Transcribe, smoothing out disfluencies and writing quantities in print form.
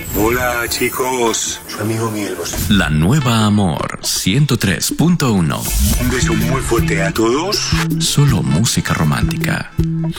Hola, chicos. Su amigo Miguel Bosé. La Nueva Amor 103.1. Un beso muy fuerte a todos. Solo música romántica.